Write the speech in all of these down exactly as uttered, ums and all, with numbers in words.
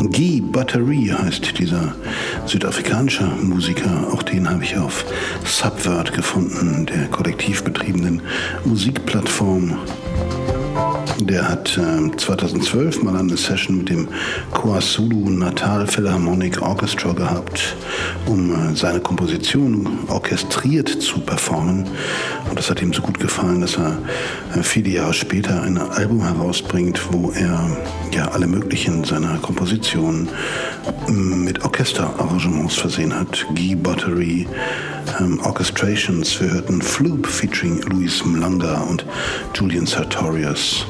Guy Battery heißt dieser südafrikanische Musiker. Auch den habe ich auf Subvert gefunden, der kollektiv betriebenen Musikplattform. Der hat äh, zweitausendzwölf mal eine Session mit dem KwaZulu Natal Philharmonic Orchestra gehabt, um äh, seine Komposition orchestriert zu performen. Und das hat ihm so gut gefallen, dass er äh, viele Jahre später ein Album herausbringt, wo er ja alle möglichen seiner Kompositionen äh, mit Orchesterarrangements versehen hat. Guy Battery, ähm, Orchestrations. Wir hörten Floop featuring Luis Mlanga und Julian Sartorius.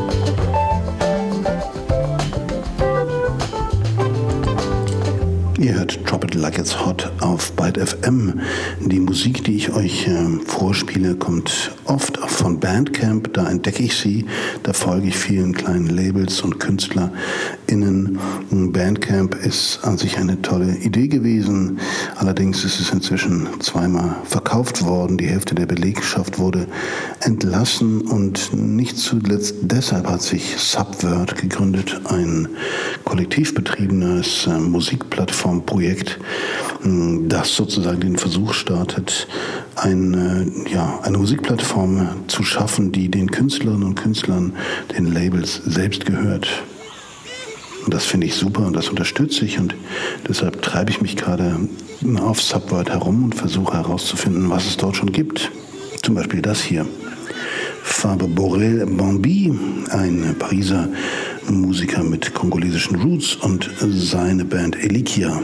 Ihr hört Drop It Like It's Hot auf Byte F M. Die Musik, die ich euch äh, vorspiele, kommt oft von Bandcamp. Da entdecke ich sie, da folge ich vielen kleinen Labels und KünstlerInnen. Bandcamp ist an sich eine tolle Idee gewesen. Allerdings ist es inzwischen zweimal verkauft worden. Die Hälfte der Belegschaft wurde entlassen und nicht zuletzt deshalb hat sich Subvert gegründet, ein kollektiv betriebenes äh, Musikplattform Projekt, das sozusagen den Versuch startet, eine, ja, eine Musikplattform zu schaffen, die den Künstlerinnen und Künstlern, den Labels selbst gehört. Und das finde ich super und das unterstütze ich und deshalb treibe ich mich gerade auf Subvert herum und versuche herauszufinden, was es dort schon gibt. Zum Beispiel das hier. Faber Borel Bambi, ein Pariser Musiker mit kongolesischen Roots und seine Band Elikia.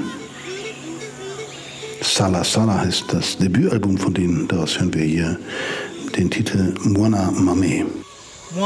Sala Sala heißt das Debütalbum von denen, daraus hören wir hier den Titel Mwana Mame.